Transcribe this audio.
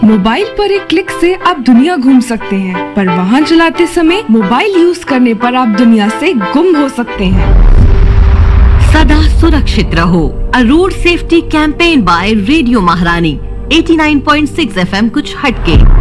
Mobile पर एक click से आप दुनिया घूम सकते हैं, पर वाहन चलाते समय मोबाइल यूज करने पर आप दुनिया से गुम हो सकते हैं। सदा सुरक्षित रहो। अ road safety campaign bye radio महारानी 89.6 FM कुछ हटके।